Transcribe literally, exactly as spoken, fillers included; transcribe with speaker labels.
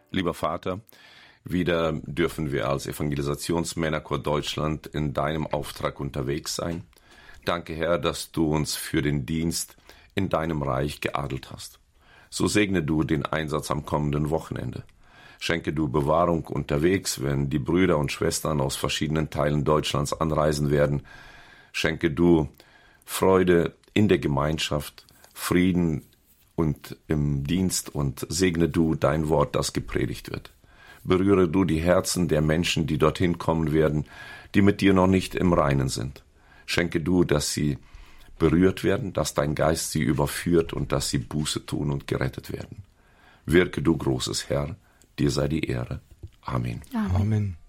Speaker 1: Lieber Vater, wieder dürfen wir als Evangelisationsmännerchor Deutschland in deinem Auftrag unterwegs sein. Danke, Herr, dass du uns für den Dienst in deinem Reich geadelt hast. So segne du den Einsatz am kommenden Wochenende. Schenke du Bewahrung unterwegs, wenn die Brüder und Schwestern aus verschiedenen Teilen Deutschlands anreisen werden. Schenke du Freude in der Gemeinschaft, Frieden und im Dienst und segne du dein Wort, das gepredigt wird. Berühre du die Herzen der Menschen, die dorthin kommen werden, die mit dir noch nicht im Reinen sind. Schenke du, dass sie berührt werden, dass dein Geist sie überführt und dass sie Buße tun und gerettet werden. Wirke du, großes Herr, dir sei die Ehre. Amen.
Speaker 2: Amen. Amen.